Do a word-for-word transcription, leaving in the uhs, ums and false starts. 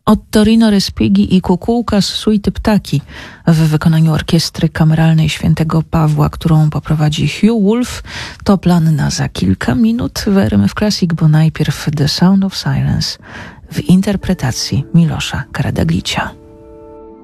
Od Torino Respighi i Kukułka z suity Ptaki w wykonaniu Orkiestry Kameralnej Świętego Pawła, którą poprowadzi Hugh Wolf. To plan na za kilka minut w R M F Classic, bo najpierw The Sound of Silence w interpretacji Milosza Karadziaglicia.